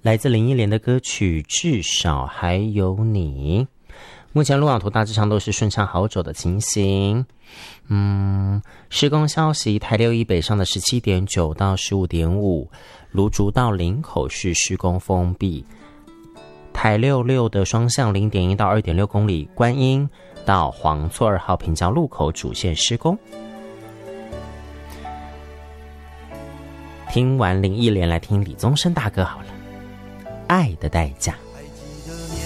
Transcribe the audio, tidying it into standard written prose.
来自林忆莲的歌曲《至少还有你》。目前路网图大致上都是顺畅好走的情形。施工消息，台6以北上的 17.9 到 15.5， 芦竹到林口是施工封闭。台66的双向 0.1 到 2.6 公里，观音到黄厝2号平交路口主线施工。听完林忆莲，来听李宗盛大哥好了，《爱的代价》。